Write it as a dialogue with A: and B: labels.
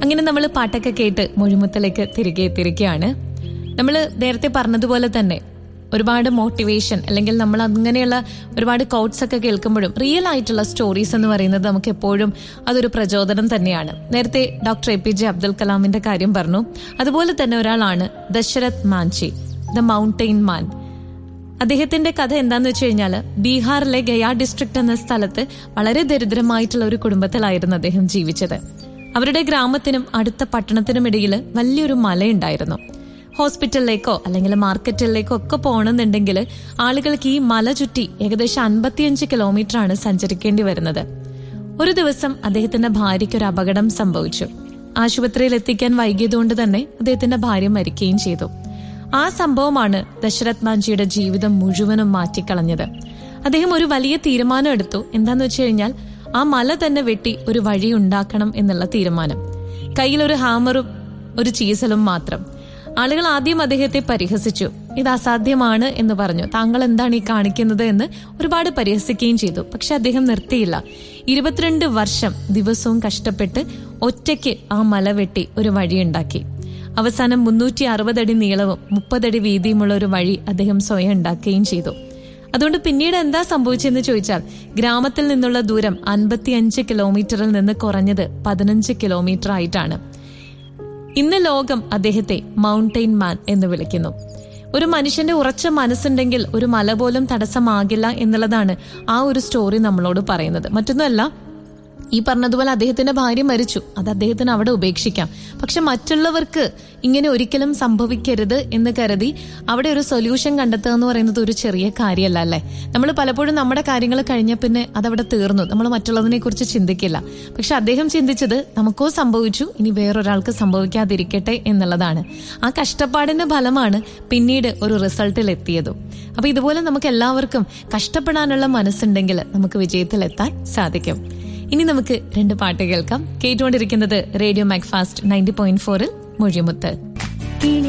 A: അങ്ങനെ നമ്മൾ പാട്ടൊക്കെ കേട്ട് മൊഴിമുത്തിലേക്ക് തിരികെ എത്തിയിരിക്കുകയാണ്. നമ്മൾ നേരത്തെ പറഞ്ഞതുപോലെ തന്നെ ഒരുപാട് മോട്ടിവേഷൻ അല്ലെങ്കിൽ നമ്മൾ അങ്ങനെയുള്ള ഒരുപാട് കോട്ട്സ് ഒക്കെ കേൾക്കുമ്പോഴും റിയൽ ആയിട്ടുള്ള സ്റ്റോറീസ് എന്ന് പറയുന്നത് നമുക്ക് എപ്പോഴും അതൊരു പ്രചോദനം തന്നെയാണ്. നേരത്തെ ഡോക്ടർ APJ അബ്ദുൽ കലാമിന്റെ കാര്യം പറഞ്ഞു. അതുപോലെ തന്നെ ഒരാളാണ് ദശരഥ് മാഞ്ചി, ദ മൗണ്ടെയിൻ മാൻ. അദ്ദേഹത്തിന്റെ കഥ എന്താന്ന് വെച്ച് കഴിഞ്ഞാൽ ബീഹാറിലെ ഗയ ഡിസ്ട്രിക്ട് എന്ന സ്ഥലത്ത് വളരെ ദരിദ്രമായിട്ടുള്ള ഒരു കുടുംബത്തിലായിരുന്നു അദ്ദേഹം ജീവിച്ചത്. അവരുടെ ഗ്രാമത്തിനും അടുത്ത പട്ടണത്തിനുമിടയിൽ വലിയൊരു മലയുണ്ടായിരുന്നു. ഹോസ്പിറ്റലിലേക്കോ അല്ലെങ്കിൽ മാർക്കറ്റിലേക്കോ ഒക്കെ പോകണമെന്നുണ്ടെങ്കിൽ ആളുകൾക്ക് ഈ മല ചുറ്റി ഏകദേശം 55 കിലോമീറ്റർ ആണ് സഞ്ചരിക്കേണ്ടി വരുന്നത്. ഒരു ദിവസം അദ്ദേഹത്തിന്റെ ഭാര്യയ്ക്ക് ഒരു അപകടം സംഭവിച്ചു. ആശുപത്രിയിൽ എത്തിക്കാൻ വൈകിയതുകൊണ്ട് തന്നെ അദ്ദേഹത്തിന്റെ ഭാര്യ മരിക്കുകയും ചെയ്തു. ആ സംഭവമാണ് ദശരഥ് മാഞ്ചിയുടെ ജീവിതം മുഴുവനും മാറ്റിക്കളഞ്ഞത്. അദ്ദേഹം ഒരു വലിയ തീരുമാനം എടുത്തു. എന്താന്ന് വെച്ച് കഴിഞ്ഞാൽ ആ മല തന്നെ വെട്ടി ഒരു വഴി ഉണ്ടാക്കണം എന്നുള്ള തീരുമാനം. കയ്യിലൊരു ഹാമറും ഒരു ചീസലും മാത്രം. ആളുകൾ ആദ്യം അദ്ദേഹത്തെ പരിഹസിച്ചു. ഇത് അസാധ്യമാണ് എന്ന് പറഞ്ഞു. താങ്കൾ എന്താണ് ഈ കാണിക്കുന്നത് എന്ന് ഒരുപാട് പരിഹസിക്കുകയും ചെയ്തു. പക്ഷെ അദ്ദേഹം നിർത്തിയില്ല. 22 വർഷം ദിവസവും കഷ്ടപ്പെട്ട് ഒറ്റയ്ക്ക് ആ മല വെട്ടി ഒരു വഴിയുണ്ടാക്കി. അവസാനം 360 അടി നീളവും 30 അടി വീതിയുമുള്ള ഒരു വഴി അദ്ദേഹം സ്വയം ഉണ്ടാക്കുകയും ചെയ്തു. അതുകൊണ്ട് പിന്നീട് എന്താ സംഭവിച്ചെന്ന് ചോദിച്ചാൽ ഗ്രാമത്തിൽ നിന്നുള്ള ദൂരം 55 കിലോമീറ്ററിൽ നിന്ന് കുറഞ്ഞത് 15 കിലോമീറ്റർ ആയിട്ടാണ്. ഇന്ന് ലോകം അദ്ദേഹത്തെ മൗണ്ടെയിൻ മാൻ എന്ന് വിളിക്കുന്നു. ഒരു മനുഷ്യന്റെ ഉറച്ച മനസ്സുണ്ടെങ്കിൽ ഒരു മല പോലും തടസ്സമാകില്ല എന്നുള്ളതാണ് ആ ഒരു സ്റ്റോറി നമ്മളോട് പറയുന്നത്. മറ്റൊന്നുമല്ല, ഈ പറഞ്ഞതുപോലെ അദ്ദേഹത്തിന്റെ ഭാര്യ മരിച്ചു, അത് അദ്ദേഹത്തിന് അവിടെ ഉപേക്ഷിക്കാം. പക്ഷെ മറ്റുള്ളവർക്ക് ഇങ്ങനെ ഒരിക്കലും സംഭവിക്കരുത് എന്ന് കരുതി അവിടെ ഒരു സൊല്യൂഷൻ കണ്ടെത്തുക എന്ന് പറയുന്നത് ഒരു ചെറിയ കാര്യമല്ല അല്ലേ. നമ്മൾ പലപ്പോഴും നമ്മുടെ കാര്യങ്ങൾ കഴിഞ്ഞ പിന്നെ അതവിടെ തീർന്നു, നമ്മൾ മറ്റുള്ളതിനെ കുറിച്ച് ചിന്തിക്കില്ല. പക്ഷെ അദ്ദേഹം ചിന്തിച്ചത് നമുക്കോ സംഭവിച്ചു, ഇനി വേറൊരാൾക്ക് സംഭവിക്കാതിരിക്കട്ടെ എന്നുള്ളതാണ്. ആ കഷ്ടപ്പാടിന്റെ ഫലമാണ് പിന്നീട് ഒരു റിസൾട്ടിൽ എത്തിയതും. അപ്പൊ ഇതുപോലെ നമുക്ക് എല്ലാവർക്കും കഷ്ടപ്പെടാനുള്ള മനസ്സുണ്ടെങ്കിൽ നമുക്ക് വിജയത്തിലെത്താൻ സാധിക്കും. ഇനി നമുക്ക് 2 പാട്ട് കേൾക്കാം. കേട്ടുകൊണ്ടിരിക്കുന്നത് റേഡിയോ മാക്ഫാസ്റ്റ് 90.4-ൽ മൊഴിമുത്ത്.